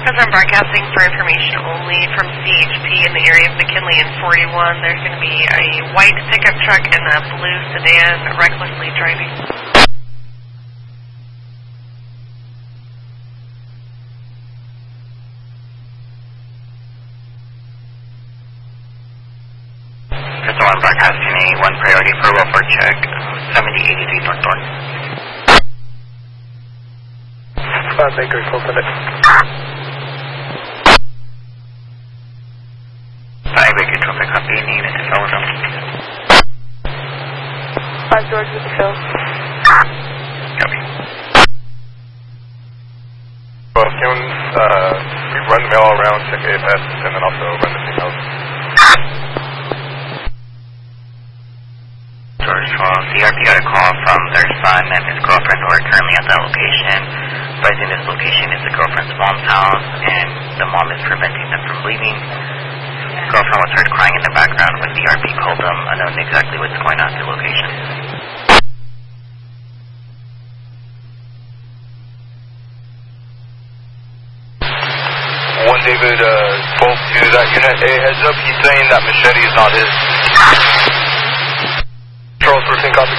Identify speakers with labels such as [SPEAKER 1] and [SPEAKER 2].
[SPEAKER 1] Because I'm broadcasting for information only from CHP in the area of McKinley and 41. There's going to be a white pickup truck and a blue sedan recklessly driving.
[SPEAKER 2] That's the one broadcasting a 1 priority for welfare check, 7083 North Thorn.
[SPEAKER 3] 5 Baker, open it.
[SPEAKER 2] 5 Baker, traffic copy, need to follow them.
[SPEAKER 4] 5 George with the fill.
[SPEAKER 2] Copy.
[SPEAKER 3] Well, can we run the mail all around, check AFS, and then also run the signals?
[SPEAKER 2] George 12, CRP got a call from their son and his girlfriend who are currently at that location. Advising this location is the girlfriend's mom's house, and the mom is preventing them from leaving. The girlfriend was heard crying in the background when the RP called them, unknowing exactly what's going on at the location.
[SPEAKER 3] 1 David, 12 to that unit. Hey, heads up, he's saying that machete is not his. Charles, 13 copy.